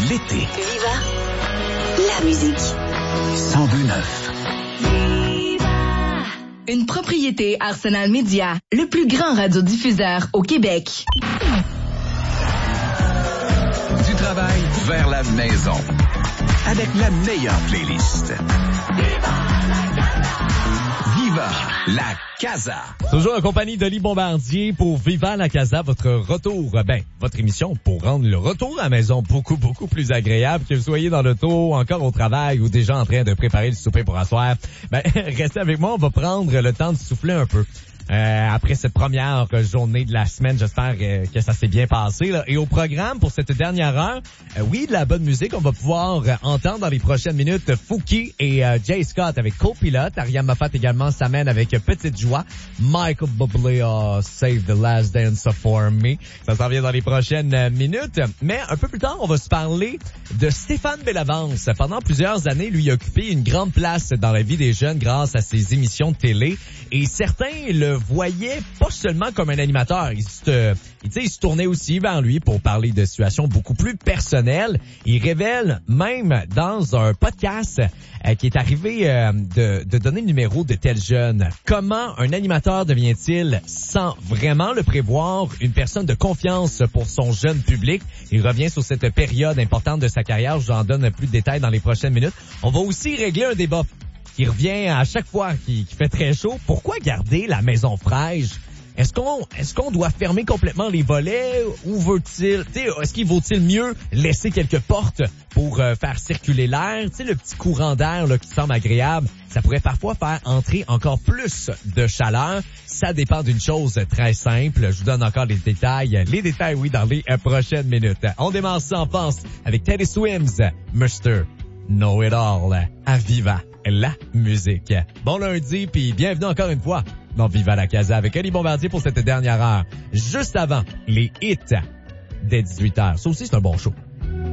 l'été. Viva la musique. 102.9. Une propriété Arsenal Media, le plus grand radiodiffuseur au Québec. Du travail vers la maison. Avec la meilleure playlist. Viva la Casa. Toujours en compagnie d'Oli Bombardier pour Viva la Casa, votre retour, votre émission pour rendre le retour à la maison beaucoup plus agréable, que vous soyez dans l'auto, encore au travail ou déjà en train de préparer le souper pour asseoir. Restez avec moi, on va prendre le temps de souffler un peu. Après cette première journée de la semaine, j'espère que ça s'est bien passé, là. Et au programme pour cette dernière heure, oui, de la bonne musique, on va pouvoir entendre dans les prochaines minutes Fouki et Jay Scott avec Copilote, Ariane Moffat également s'amène avec Petite Joie, Michael Bublé Save the Last Dance for Me. Ça s'en vient dans les prochaines minutes. Mais un peu plus tard, on va se parler de Stéphane Bellavance. Pendant plusieurs années, lui a occupé une grande place dans la vie des jeunes grâce à ses émissions de télé. Et certains le voyaient pas seulement comme un animateur. Il se tournait aussi vers lui pour parler de situations beaucoup plus personnelles. Il révèle même dans un podcast qui est arrivé de donner le numéro de tel jeune. Comment un animateur devient-il sans vraiment le prévoir une personne de confiance pour son jeune public? Il revient sur cette période importante de sa carrière. Je vous en donne plus de détails dans les prochaines minutes. On va aussi régler un débat qui revient à chaque fois qu'il fait très chaud. Pourquoi garder la maison fraîche? Est-ce qu'on doit fermer complètement les volets ou est-ce qu'il vaut-il mieux laisser quelques portes pour faire circuler l'air? Le petit courant d'air là, qui semble agréable, ça pourrait parfois faire entrer encore plus de chaleur. Ça dépend d'une chose très simple. Je vous donne encore les détails. Les détails, oui, dans les prochaines minutes. On démarre ça en France avec Teddy Swims, Mr. Know It All, à Viva la musique. Bon lundi, puis bienvenue encore une fois dans Viva la Casa avec Oli Bombardier pour cette dernière heure. Juste avant les hits dès 18h. Ça aussi, c'est un bon show.